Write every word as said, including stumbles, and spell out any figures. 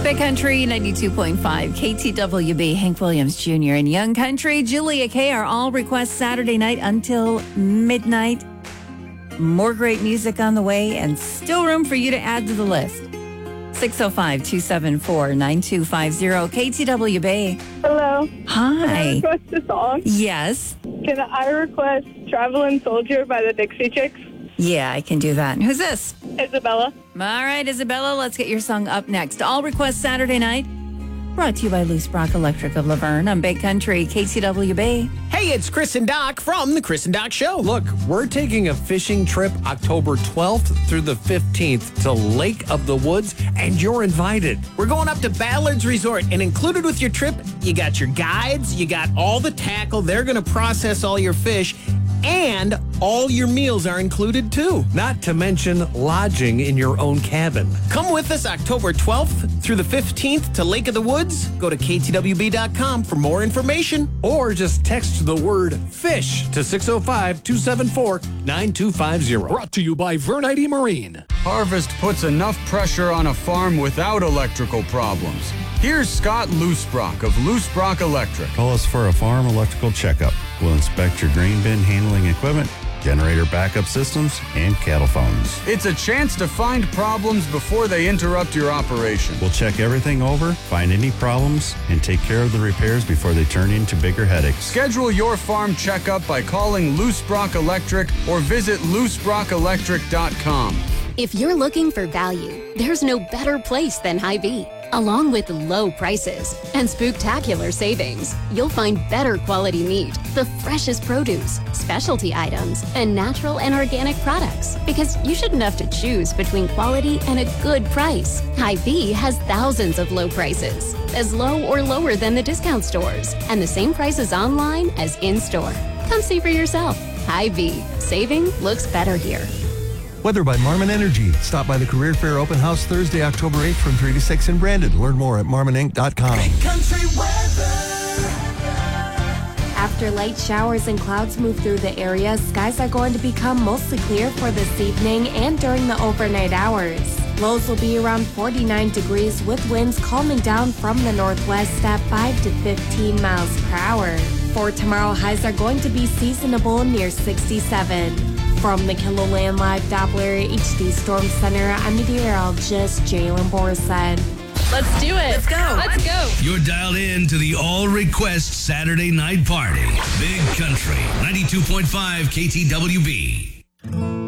Big Country ninety-two point five, K T W B. Hank Williams Junior and Young Country, Julia K. are all requests Saturday night until midnight. More great music on the way and still room for you to add to the list. six oh five, two seven four, nine two five zero, K T W B. Hello. Hi. Can I request a song? Yes. Can I request Traveling Soldier by the Dixie Chicks? Yeah, I can do that. Who's this? Isabella. All right, Isabella, let's get your song up next. All requests Saturday night. Brought to you by Loose Brock Electric of Laverne on Big Country, K T W B. Hey, it's Chris and Doc from the Chris and Doc Show. Look, we're taking a fishing trip October twelfth through the fifteenth to Lake of the Woods, and you're invited. We're going up to Ballard's Resort, and included with your trip, you got your guides, you got all the tackle. They're going to process all your fish, and all your meals are included too. Not to mention lodging in your own cabin. Come with us October twelfth through the fifteenth to Lake of the Woods. Go to K T W B dot com for more information. Or just text the word FISH to six oh five, two seven four, nine two five zero. Brought to you by Vernite Marine. Harvest puts enough pressure on a farm without electrical problems. Here's Scott Loosebrock of Loosebrock Electric. Call us for a farm electrical checkup. We'll inspect your grain bin handling equipment, generator backup systems, and cattle phones. It's a chance to find problems before they interrupt your operation. We'll check everything over, find any problems, and take care of the repairs before they turn into bigger headaches. Schedule your farm checkup by calling Loosebrock Electric or visit loosebrock electric dot com. If you're looking for value, there's no better place than Hy-Vee. Along with low prices and spooktacular savings, you'll find better quality meat, the freshest produce, specialty items, and natural and organic products. Because you shouldn't have to choose between quality and a good price. Hy-Vee has thousands of low prices, as low or lower than the discount stores, and the same prices online as in-store. Come see for yourself. Hy-Vee. Saving looks better here. Weather by Marmon Energy. Stop by the Career Fair Open House Thursday, October eighth from three to six in Brandon. Learn more at marmon inc dot com. Country weather. After light showers and clouds move through the area, skies are going to become mostly clear for this evening and during the overnight hours. Lows will be around forty-nine degrees with winds calming down from the northwest at five to fifteen miles per hour. For tomorrow, highs are going to be seasonable near sixty-seven. From the KiloLand Live Doppler H D Storm Center, I'm meteorologist Jalen Borson. Let's do it. Let's go. Let's go. You're dialed in to the All Request Saturday Night Party. Big Country ninety-two point five K T W B.